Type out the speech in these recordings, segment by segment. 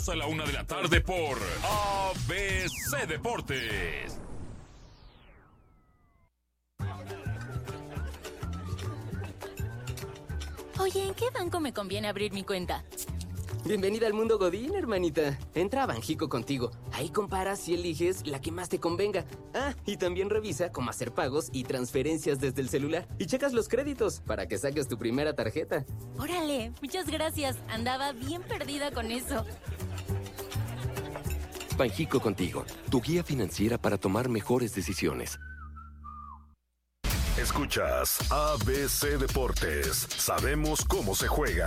A la 1:00 p.m. por ABC Deportes. Oye, ¿en qué banco me conviene abrir mi cuenta? Bienvenida al mundo Godín, hermanita. Entra a Banjico Contigo. Ahí comparas y eliges la que más te convenga. Ah, y también revisa cómo hacer pagos y transferencias desde el celular. Y checas los créditos para que saques tu primera tarjeta. Órale, muchas gracias. Andaba bien perdida con eso. Banjico Contigo, tu guía financiera para tomar mejores decisiones. Escuchas ABC Deportes. Sabemos cómo se juega.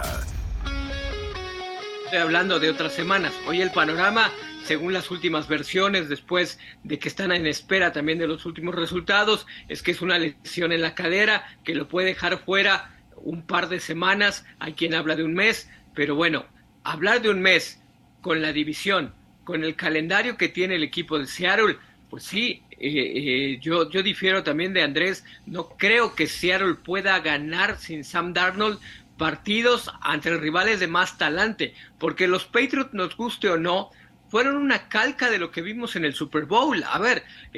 Estoy hablando de otras semanas. Hoy el panorama, según las últimas versiones, después de que están en espera también de los últimos resultados, es que es una lesión en la cadera que lo puede dejar fuera un par de semanas. Hay quien habla de un mes, pero bueno, hablar de un mes con la división, con el calendario que tiene el equipo de Seattle, pues sí, yo difiero también de Andrés. No creo que Seattle pueda ganar sin Sam Darnold partidos ante rivales de más talante, porque los Patriots, nos guste o no, fueron una calca de lo que vimos en el Super Bowl. A ver,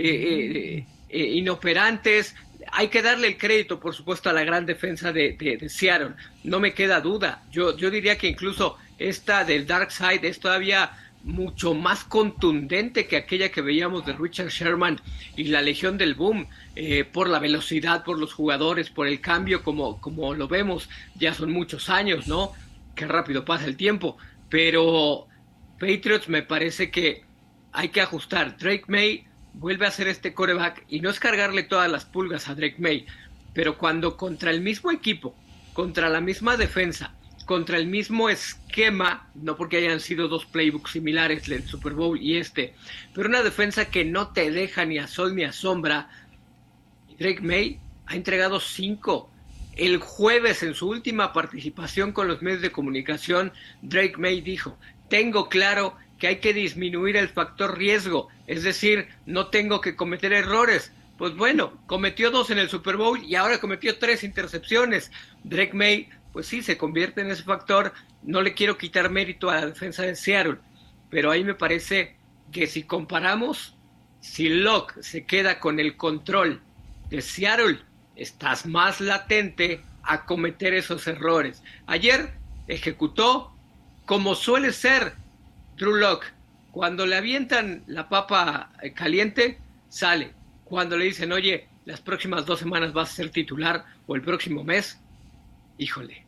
inoperantes. Hay que darle el crédito, por supuesto, a la gran defensa de Seattle, no me queda duda. Yo diría que incluso esta del Dark Side es todavía mucho más contundente que aquella que veíamos de Richard Sherman y la Legión del Boom, por la velocidad, por los jugadores, por el cambio, como lo vemos. Ya son muchos años, ¿no? Qué rápido pasa el tiempo, pero Patriots me parece que hay que ajustar. Drake May vuelve a ser este quarterback, y no es cargarle todas las pulgas a Drake May, pero cuando contra el mismo equipo, contra la misma defensa, contra el mismo esquema, no porque hayan sido dos playbooks similares, el Super Bowl y pero una defensa que no te deja ni a sol ni a sombra. Drake May ha entregado 5. El jueves, en su última participación con los medios de comunicación, Drake May dijo: tengo claro que hay que disminuir el factor riesgo, es decir, no tengo que cometer errores. Pues bueno, cometió 2 en el Super Bowl y ahora cometió 3 intercepciones. Drake May, pues sí, se convierte en ese factor. No le quiero quitar mérito a la defensa de Seattle, pero ahí me parece que si comparamos, si Locke se queda con el control de Seattle, estás más latente a cometer esos errores. Ayer ejecutó como suele ser Drew Lock. Cuando le avientan la papa caliente, sale. Cuando le dicen, oye, las próximas 2 semanas vas a ser titular, o el próximo mes, híjole.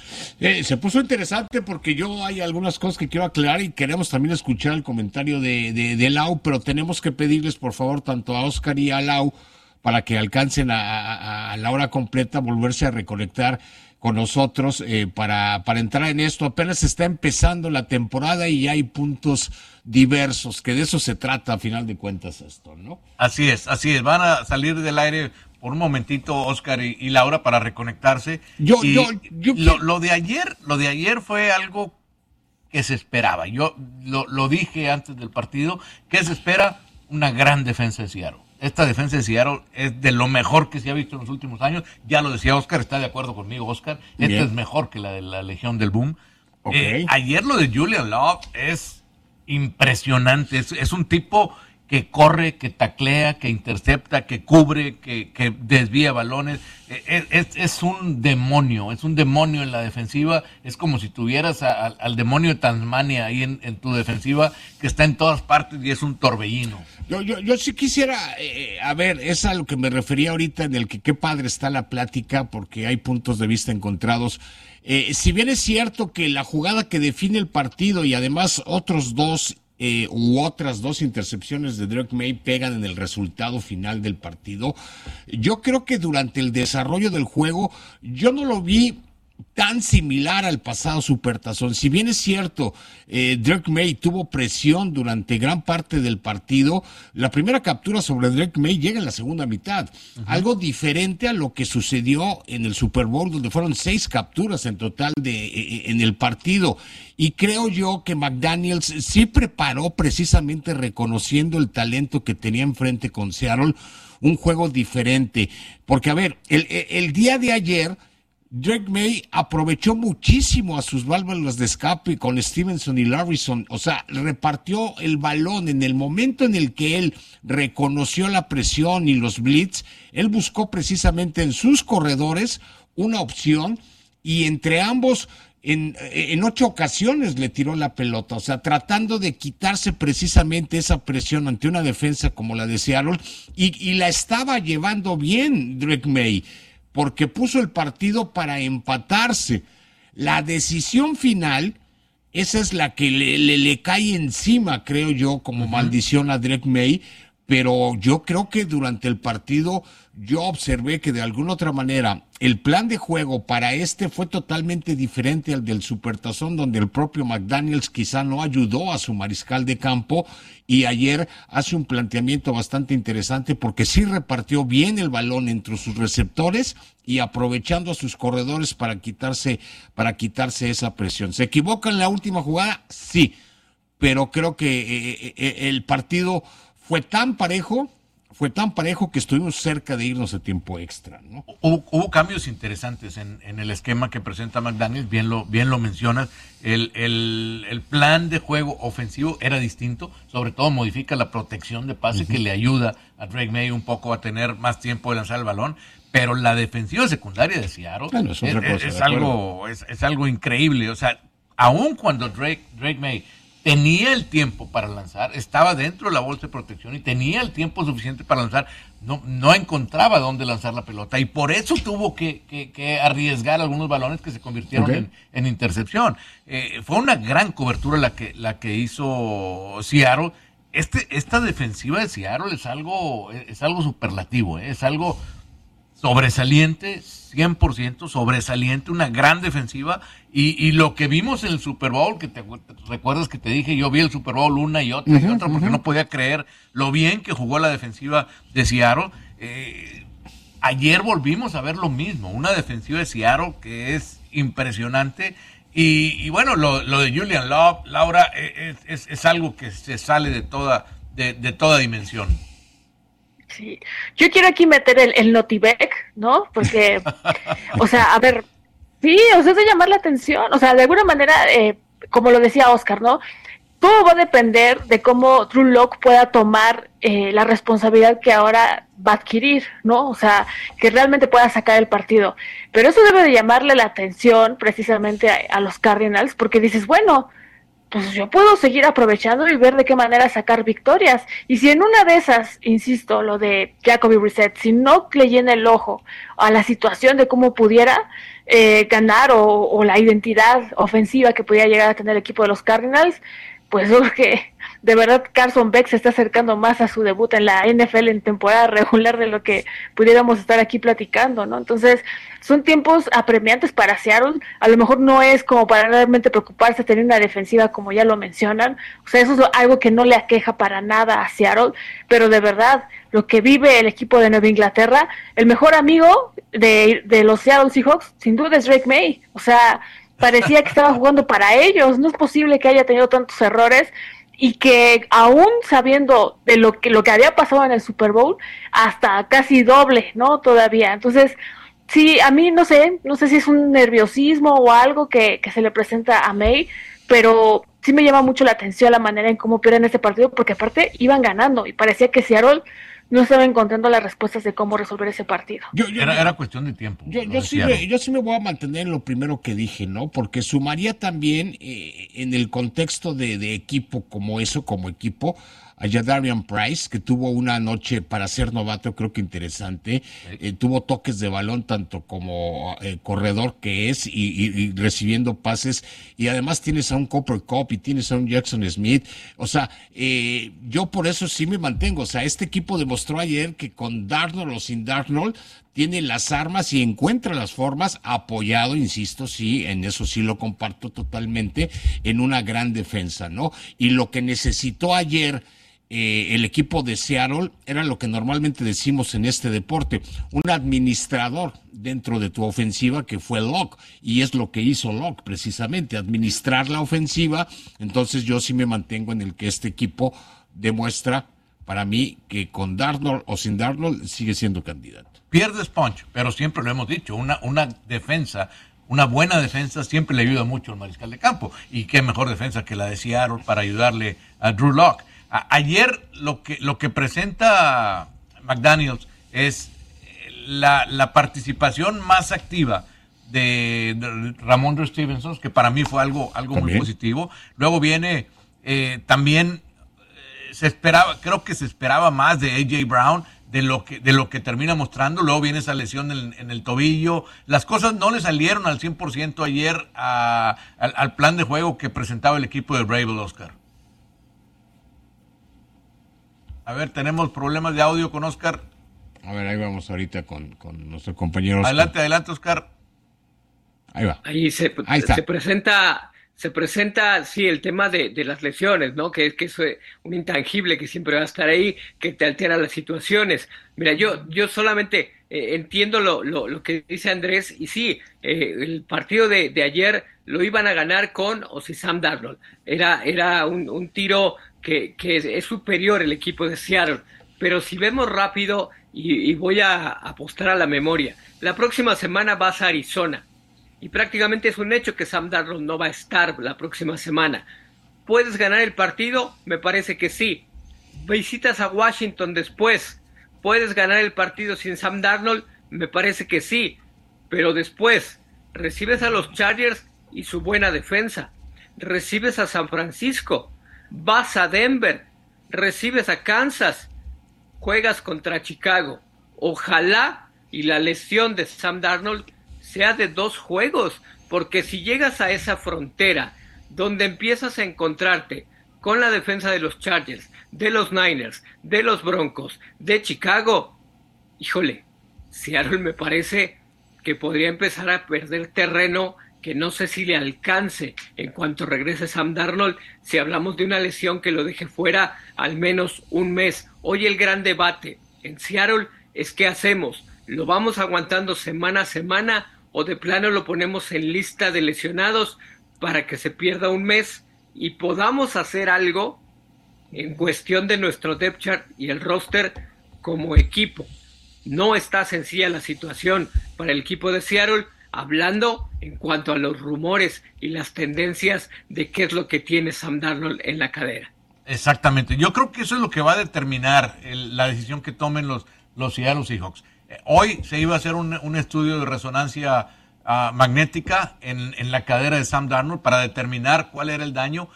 Se puso interesante porque yo hay algunas cosas que quiero aclarar y queremos también escuchar el comentario de Lau, pero tenemos que pedirles, por favor, tanto a Oscar y a Lau, para que alcancen a la hora completa, volverse a reconectar con nosotros para entrar en esto. Apenas está empezando la temporada y hay puntos diversos, que de eso se trata a final de cuentas esto, ¿no? Así es. Van a salir del aire por un momentito Oscar y Laura para reconectarse. Lo de ayer fue algo que se esperaba. Yo lo dije antes del partido, que se espera una gran defensa de Seattle. Esta defensa de Seattle es de lo mejor que se ha visto en los últimos años. Ya lo decía Oscar, está de acuerdo conmigo, Oscar. Esta es mejor que la de la Legión del Boom. Okay. Ayer lo de Julian Love es impresionante. Es un tipo que corre, que taclea, que intercepta, que cubre, que desvía balones. Es un demonio en la defensiva. Es como si tuvieras al demonio de Tasmania ahí en tu defensiva, que está en todas partes y es un torbellino. Yo sí quisiera, a ver, es a lo que me refería ahorita, en el que qué padre está la plática, porque hay puntos de vista encontrados. Si bien es cierto que la jugada que define el partido y además otras 2 intercepciones de Drake May pegan en el resultado final del partido, yo creo que durante el desarrollo del juego yo no lo vi tan similar al pasado Supertazón. Si bien es cierto, Drake May tuvo presión durante gran parte del partido, la primera captura sobre Drake May llega en la segunda mitad. Uh-huh. Algo diferente a lo que sucedió en el Super Bowl, donde fueron 6 capturas en total en el partido. Y creo yo que McDaniels sí preparó, precisamente reconociendo el talento que tenía enfrente con Seattle, un juego diferente. Porque, a ver, el día de ayer Drake May aprovechó muchísimo a sus válvulas de escape con Stevenson y Larrison, o sea, repartió el balón en el momento en el que él reconoció la presión y los blitz, él buscó precisamente en sus corredores una opción y entre ambos en 8 ocasiones le tiró la pelota, o sea, tratando de quitarse precisamente esa presión ante una defensa como la de Seattle y la estaba llevando bien Drake May, porque puso el partido para empatarse. La decisión final, esa es la que le cae encima, creo yo, como maldición a Drake May, pero yo creo que durante el partido yo observé que de alguna otra manera el plan de juego para fue totalmente diferente al del Supertazón, donde el propio McDaniels quizá no ayudó a su mariscal de campo y ayer hace un planteamiento bastante interesante porque sí repartió bien el balón entre sus receptores y aprovechando a sus corredores para quitarse esa presión. ¿Se equivoca en la última jugada? Sí, pero creo que el partido fue tan parejo que estuvimos cerca de irnos a tiempo extra, ¿no? Hubo cambios interesantes en el esquema que presenta McDaniels, bien lo mencionas. El plan de juego ofensivo era distinto, sobre todo modifica la protección de pase que le ayuda a Drake May un poco a tener más tiempo de lanzar el balón, pero la defensiva secundaria de Seattle es algo increíble. O sea, aun cuando Drake May tenía el tiempo para lanzar, estaba dentro de la bolsa de protección y tenía el tiempo suficiente para lanzar, no encontraba dónde lanzar la pelota y por eso tuvo que arriesgar algunos balones que se convirtieron en intercepción. Fue una gran cobertura la que hizo Seattle. Esta defensiva de Seattle es algo superlativo, es algo sobresaliente, 100% sobresaliente, una gran defensiva y lo que vimos en el Super Bowl, que te recuerdas que te dije, yo vi el Super Bowl una y otra porque no podía creer lo bien que jugó la defensiva de Seattle. Ayer volvimos a ver lo mismo, una defensiva de Seattle que es impresionante y bueno, lo de Julian Love, Laura, es algo que se sale de toda dimensión. Sí, yo quiero aquí meter el Notibec, ¿no? Porque, o sea, a ver, sí, o sea, es de llamar la atención, o sea, de alguna manera, como lo decía Oscar, ¿no? Todo va a depender de cómo Drew Lock pueda tomar la responsabilidad que ahora va a adquirir, ¿no? O sea, que realmente pueda sacar el partido. Pero eso debe de llamarle la atención precisamente a los Cardinals, porque dices, bueno, pues yo puedo seguir aprovechando y ver de qué manera sacar victorias. Y si en una de esas, insisto, lo de Jacoby Brissett, si no le llena el ojo a la situación de cómo pudiera ganar o la identidad ofensiva que pudiera llegar a tener el equipo de los Cardinals, pues yo creo que de verdad Carson Beck se está acercando más a su debut en la NFL en temporada regular de lo que pudiéramos estar aquí platicando, ¿no? Entonces, son tiempos apremiantes para Seattle. A lo mejor no es como para realmente preocuparse tener una defensiva como ya lo mencionan. O sea, eso es algo que no le aqueja para nada a Seattle, pero de verdad, lo que vive el equipo de Nueva Inglaterra, el mejor amigo de los Seattle Seahawks, sin duda es Drake May. O sea, parecía que estaba jugando para ellos. No es posible que haya tenido tantos errores y que aún sabiendo de lo que había pasado en el Super Bowl, hasta casi doble, ¿no? Todavía. Entonces, sí, a mí no sé si es un nerviosismo o algo que se le presenta a May, pero sí me llama mucho la atención la manera en cómo pierden este partido, porque aparte iban ganando y parecía que Seattle no estaba encontrando las respuestas de cómo resolver ese partido. Era cuestión de tiempo. Yo sí me voy a mantener en lo primero que dije, ¿no? Porque sumaría también en el contexto de equipo como equipo, a Jadarian Price, que tuvo una noche para ser novato, creo que interesante. Tuvo toques de balón tanto como corredor que es y recibiendo pases. Y además tienes a un Cooper Kupp y tienes a un Jackson Smith. O sea, yo por eso sí me mantengo. O sea, este equipo demostró ayer que con Darnold o sin Darnold tiene las armas y encuentra las formas, apoyado, insisto, sí, en eso sí lo comparto totalmente, en una gran defensa, ¿no? Y lo que necesitó ayer el equipo de Seattle era lo que normalmente decimos en este deporte, un administrador dentro de tu ofensiva, que fue Locke, y es lo que hizo Locke precisamente, administrar la ofensiva. Entonces yo sí me mantengo en el que este equipo demuestra para mí que con Darnold o sin Darnold sigue siendo candidato. Pierdes punch, pero siempre lo hemos dicho, una defensa, una buena defensa siempre le ayuda mucho al mariscal de campo. Y qué mejor defensa que la de Seattle para ayudarle a Drew Lock. Ayer lo que presenta McDaniels es la participación más activa de Ramondre Stevenson, que para mí fue algo muy positivo. Luego viene también creo que se esperaba más de A.J. Brown de lo que termina mostrando. Luego viene esa lesión en el tobillo. Las cosas no le salieron al 100% ayer al plan de juego que presentaba el equipo de Vrabel, Oscar. A ver, tenemos problemas de audio con Oscar. A ver, ahí vamos ahorita con nuestro compañero Oscar. Adelante, Oscar. Ahí va. Ahí se presenta, sí, el tema de las lesiones, ¿no? Que es un intangible que siempre va a estar ahí, que te altera las situaciones. Mira, yo solamente entiendo lo que dice Andrés, y sí, el partido de ayer lo iban a ganar con o sin Sam Darnold. Era un tiro que es superior el equipo de Seattle. Pero si vemos rápido, y voy a apostar a la memoria, la próxima semana vas a Arizona. Y prácticamente es un hecho que Sam Darnold no va a estar la próxima semana. ¿Puedes ganar el partido? Me parece que sí. ¿Visitas a Washington después? ¿Puedes ganar el partido sin Sam Darnold? Me parece que sí. Pero después, recibes a los Chargers y su buena defensa. Recibes a San Francisco. Vas a Denver. Recibes a Kansas. Juegas contra Chicago. Ojalá y la lesión de Sam Darnold sea de 2 juegos, porque si llegas a esa frontera donde empiezas a encontrarte con la defensa de los Chargers, de los Niners, de los Broncos, de Chicago, híjole, Seattle me parece que podría empezar a perder terreno que no sé si le alcance en cuanto regrese Sam Darnold, si hablamos de una lesión que lo deje fuera al menos un mes. Hoy el gran debate en Seattle es ¿qué hacemos? ¿Lo vamos aguantando semana a semana o de plano lo ponemos en lista de lesionados para que se pierda un mes y podamos hacer algo en cuestión de nuestro depth chart y el roster como equipo? No está sencilla la situación para el equipo de Seattle, hablando en cuanto a los rumores y las tendencias de qué es lo que tiene Sam Darnold en la cadera. Exactamente. Yo creo que eso es lo que va a determinar la decisión que tomen los Seattle Seahawks. Hoy se iba a hacer un estudio de resonancia magnética en la cadera de Sam Darnold para determinar cuál era el daño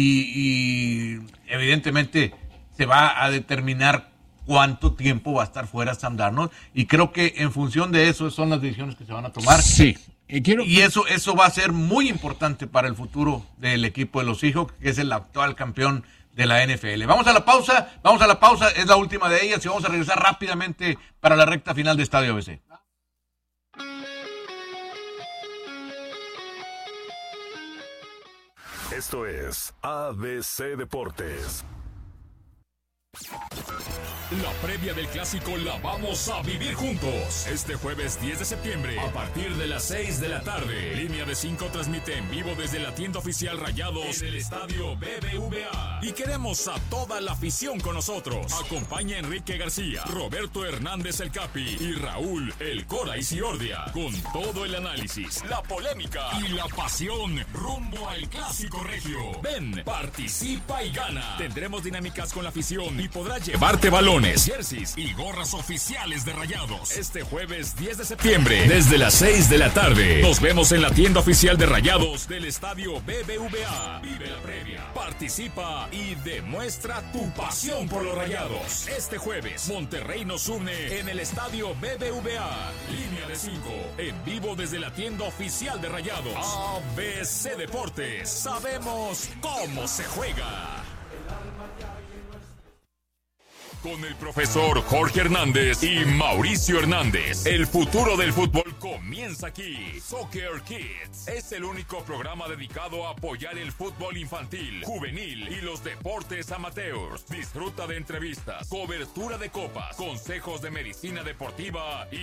y evidentemente se va a determinar cuánto tiempo va a estar fuera Sam Darnold, y creo que en función de eso son las decisiones que se van a tomar. Sí. Y eso va a ser muy importante para el futuro del equipo de los Seahawks, que es el actual campeón de la NFL. Vamos a la pausa, es la última de ellas y vamos a regresar rápidamente para la recta final de Estadio ABC. Esto es ABC Deportes. La previa del clásico la vamos a vivir juntos. Este jueves 10 de septiembre, a partir de las 6 de la tarde. Línea de 5 transmite en vivo desde la tienda oficial Rayados en el estadio BBVA. Y queremos a toda la afición con nosotros. Acompaña a Enrique García, Roberto Hernández el Capi y Raúl el Cora Isiordia. Con todo el análisis, la polémica y la pasión rumbo al clásico regio. Ven, participa y gana. Tendremos dinámicas con la afición y podrás llevarte balones, jerseys y gorras oficiales de Rayados. Este jueves 10 de septiembre, desde las 6 de la tarde. Nos vemos en la tienda oficial de Rayados del estadio BBVA. Vive la previa, participa y demuestra tu pasión por los Rayados. Este jueves, Monterrey nos une en el estadio BBVA. Línea de 5, en vivo desde la tienda oficial de Rayados. ABC Deportes, sabemos cómo se juega. Con el profesor Jorge Hernández y Mauricio Hernández. El futuro del fútbol comienza aquí. Soccer Kids es el único programa dedicado a apoyar el fútbol infantil, juvenil y los deportes amateurs. Disfruta de entrevistas, cobertura de copas, consejos de medicina deportiva y